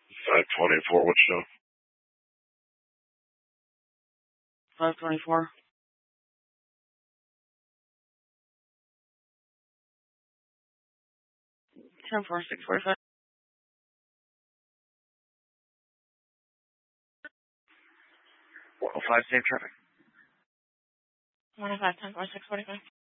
524, what's shown? 524. 10-4, 645. 105, safe traffic. 105, 10-4, 645.